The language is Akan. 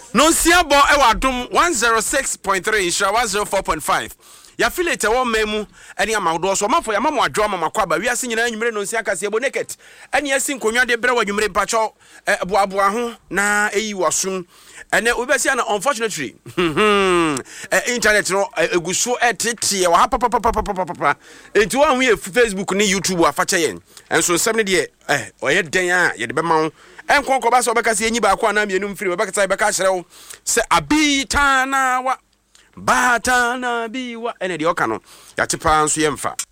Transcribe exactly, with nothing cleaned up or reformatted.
No siabo ewa dum one oh six point three sha one oh four point five. Ya filete wo memu eni amawdo so mafo ya mama adwo mama kwaba wi ase nyina anwumre no nsia kase ebo naked eni asi nkonwa de bre wadwumre pacho boaboa ho na eyi wasum ene obesi na unfortunately internet no eguso etete wa ha papa papa papa enti wa hu Facebook ni YouTube afache yen enso nsem ne de eh oye den a ye de be ma ho enkonko ba so obeka se enyi ba kwa na mienu mfiri obeka sai beka hyerew se abita na wa Batana biwa ene de oka no ya tepa nso yemfa